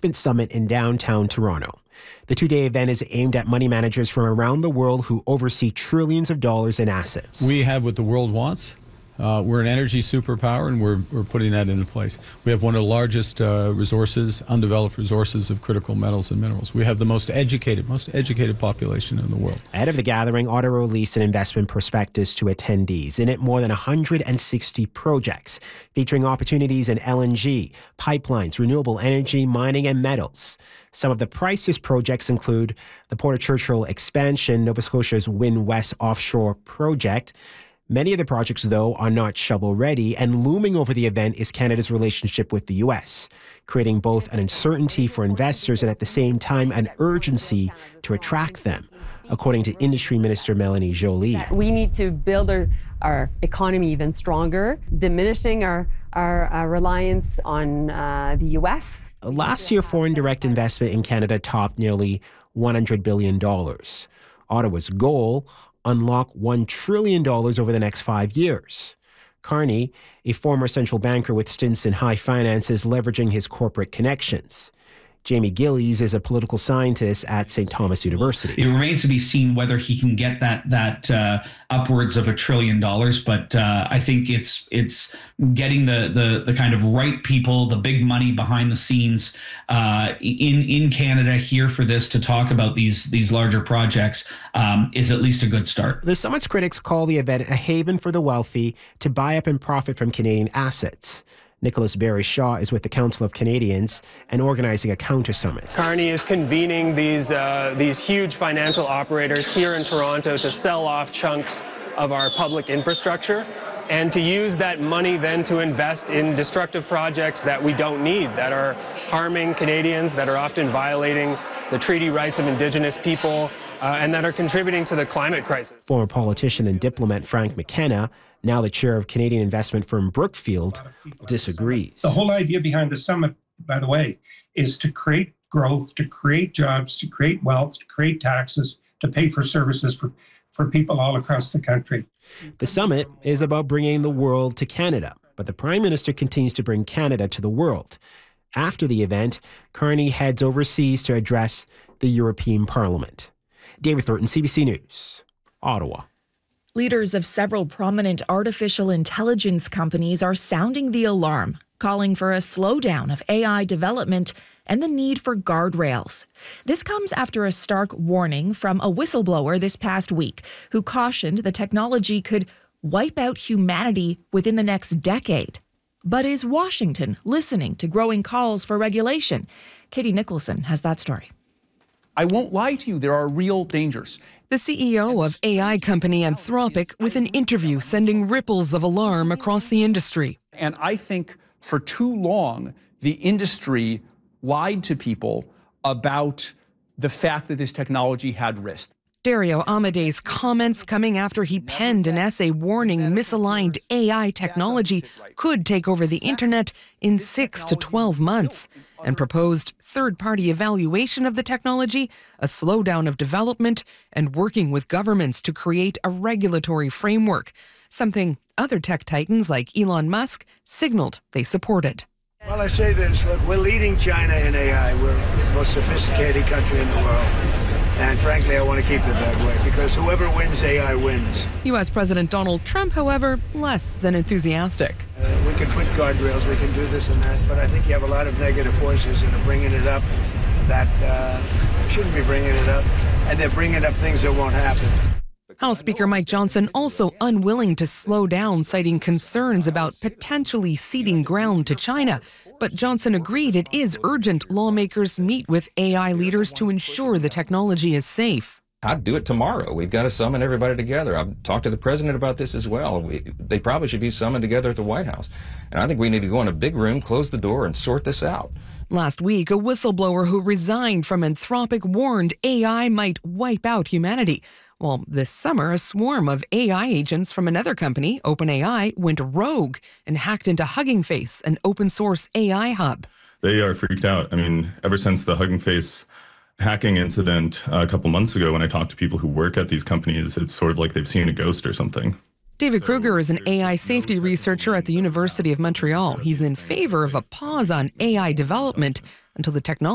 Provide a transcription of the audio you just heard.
Investment Summit in downtown Toronto. The two-day event is aimed at money managers from around the world who oversee trillions of dollars in assets. We have what the world wants. We're an energy superpower, and we're putting that into place. We have one of the largest undeveloped resources of critical metals and minerals. We have the most educated population in the world. Ahead of the gathering, Ottawa released an investment prospectus to attendees. In it, more than 160 projects featuring opportunities in LNG, pipelines, renewable energy, mining, and metals. Some of the priciest projects include the Port of Churchill expansion, Nova Scotia's Wind West offshore project. Many of the projects, though, are not shovel-ready, and looming over the event is Canada's relationship with the U.S., creating both an uncertainty for investors and at the same time an urgency to attract them, according to Industry Minister Melanie Joly. We need to build our economy even stronger, diminishing our reliance on the U.S. Last year, foreign direct investment in Canada topped nearly $100 billion. Ottawa's goal: unlock $1 trillion over the next 5 years. Carney, a former central banker with stints in high finance, is leveraging his corporate connections. Jamie Gillies is a political scientist at St. Thomas University. It remains to be seen whether he can get that upwards of $1 trillion, but I think it's getting the kind of right people, the big money behind the scenes in Canada here for this to talk about these larger projects is at least a good start. The summit's critics call the event a haven for the wealthy to buy up and profit from Canadian assets. Nicholas Barry-Shaw is with the Council of Canadians and organizing a counter-summit. Carney is convening these huge financial operators here in Toronto to sell off chunks of our public infrastructure and to use that money then to invest in destructive projects that we don't need, that are harming Canadians, that are often violating the treaty rights of Indigenous people, and that are contributing to the climate crisis. Former politician and diplomat Frank McKenna, now the chair of Canadian investment firm Brookfield, disagrees. The whole idea behind the summit, by the way, is to create growth, to create jobs, to create wealth, to create taxes, to pay for services for people all across the country. The summit is about bringing the world to Canada, but the Prime Minister continues to bring Canada to the world. After the event, Carney heads overseas to address the European Parliament. David Thornton, CBC News, Ottawa. Leaders of several prominent artificial intelligence companies are sounding the alarm, calling for a slowdown of AI development and the need for guardrails. This comes after a stark warning from a whistleblower this past week who cautioned the technology could wipe out humanity within the next decade. But is Washington listening to growing calls for regulation? Katie Nicholson has that story. I won't lie to you, there are real dangers. The CEO of AI company Anthropic with an interview sending ripples of alarm across the industry. And I think for too long, the industry lied to people about the fact that this technology had risk. Dario Amade's comments coming after he penned an essay warning misaligned AI technology could take over the internet in 6 to 12 months, and proposed third-party evaluation of the technology, a slowdown of development, and working with governments to create a regulatory framework, something other tech titans like Elon Musk signaled they supported. Well, I say this, look, we're leading China in AI. We're the most sophisticated country in the world. And frankly, I want to keep it that way because whoever wins AI wins. U.S. President Donald Trump, however, less than enthusiastic. We can put guardrails, we can do this and that, but I think you have a lot of negative forces that are bringing it up that shouldn't be bringing it up, and they're bringing up things that won't happen. House Speaker Mike Johnson also unwilling to slow down, citing concerns about potentially ceding ground to China. But Johnson agreed it is urgent lawmakers meet with AI leaders to ensure the technology is safe. I'd do it tomorrow. We've got to summon everybody together. I've talked to the president about this as well. They probably should be summoned together at the White House. And I think we need to go in a big room, close the door, and sort this out. Last week, a whistleblower who resigned from Anthropic warned AI might wipe out humanity. Well, this summer, a swarm of AI agents from another company, OpenAI, went rogue and hacked into Hugging Face, an open-source AI hub. They are freaked out. I mean, ever since the Hugging Face hacking incident a couple months ago, when I talked to people who work at these companies, it's sort of like they've seen a ghost or something. David Kruger is an AI safety researcher at the University of Montreal. He's in favor of a pause on AI development until the technology